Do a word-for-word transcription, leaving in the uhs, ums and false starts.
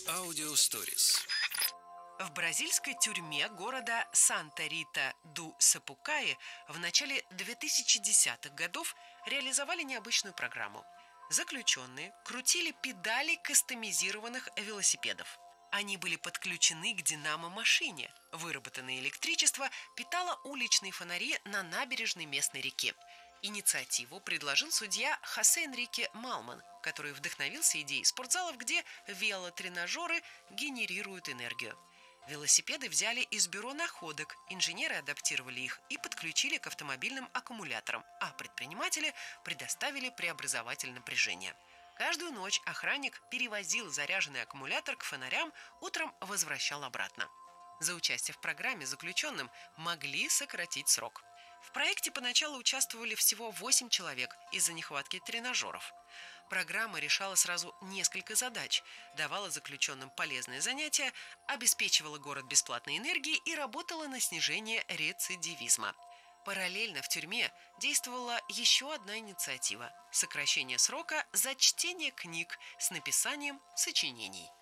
Аудиосторис. В бразильской тюрьме города Санта-Рита-ду-Сапукаи в начале две тысячи десятых годов реализовали необычную программу. Заключенные крутили педали кастомизированных велосипедов. Они были подключены к динамо-машине. Выработанное электричество питало уличные фонари на набережной местной реки. Инициативу предложил судья Хосе Энрике Малман, который вдохновился идеей спортзалов, где велотренажеры генерируют энергию. Велосипеды взяли из бюро находок, инженеры адаптировали их и подключили к автомобильным аккумуляторам, а предприниматели предоставили преобразователь напряжения. Каждую ночь охранник перевозил заряженный аккумулятор к фонарям, утром возвращал обратно. За участие в программе заключенным могли сократить срок. В проекте поначалу участвовали всего восемь человек из-за нехватки тренажеров. Программа решала сразу несколько задач, давала заключенным полезные занятия, обеспечивала город бесплатной энергией и работала на снижение рецидивизма. Параллельно в тюрьме действовала еще одна инициатива – сокращение срока за чтение книг с написанием сочинений.